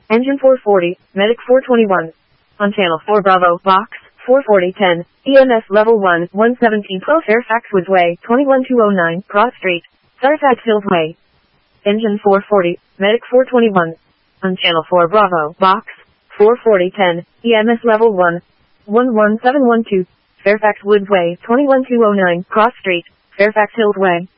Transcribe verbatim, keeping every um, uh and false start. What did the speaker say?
Engine four forty, Medic four twenty-one. On Channel four Bravo, Box, four forty ten, E M S Level one, one seventeen twelve Fairfax Woods Way, twenty-one two oh nine, Cross Street, Fairfax Hills Way. Engine four forty, Medic four twenty-one. On Channel four Bravo, Box, four forty ten, E M S Level one, one one seven one two, Fairfax Woods Way, twenty-one two oh nine, Cross Street, Fairfax Hills Way.